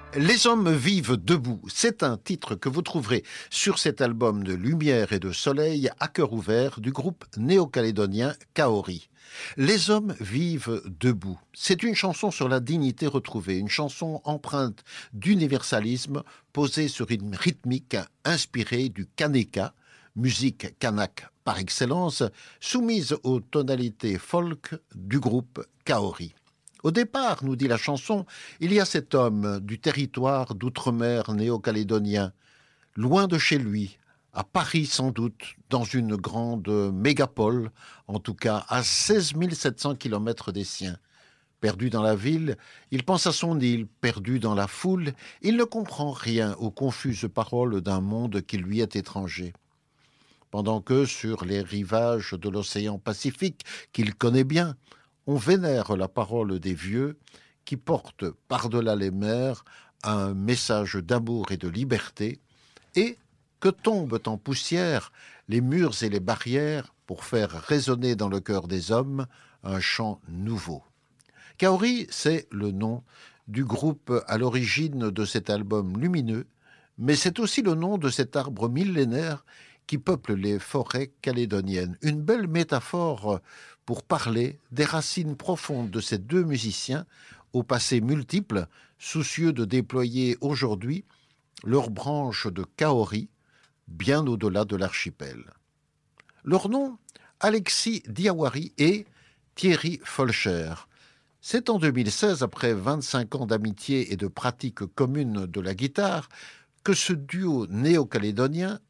Les hommes vivent debout, c'est un titre que vous trouverez sur cet album de lumière et de soleil à cœur ouvert du groupe néo-calédonien Kaori. Les hommes vivent debout. C'est une chanson sur la dignité retrouvée, une chanson empreinte d'universalisme posée sur une rythmique inspirée du kaneka, musique kanak par excellence, soumise aux tonalités folk du groupe Kaori. Au départ, nous dit la chanson, il y a cet homme du territoire d'outre-mer néo-calédonien, loin de chez lui, à Paris sans doute, dans une grande mégapole, en tout cas à 16 700 kilomètres des siens. Perdu dans la ville, il pense à son île, perdu dans la foule, il ne comprend rien aux confuses paroles d'un monde qui lui est étranger. Pendant que, sur les rivages de l'océan Pacifique, qu'il connaît bien, on vénère la parole des vieux qui portent par-delà les mers un message d'amour et de liberté et que tombent en poussière les murs et les barrières pour faire résonner dans le cœur des hommes un chant nouveau. Kaori, c'est le nom du groupe à l'origine de cet album lumineux, mais c'est aussi le nom de cet arbre millénaire qui peuple les forêts calédoniennes. Une belle métaphore pour parler des racines profondes de ces deux musiciens, au passé multiple, soucieux de déployer aujourd'hui leur branche de Kaori, bien au-delà de l'archipel. Leur nom, Alexis Diawari et Thierry Folcher. C'est en 2016, après 25 ans d'amitié et de pratique commune de la guitare, que ce duo néo-calédonien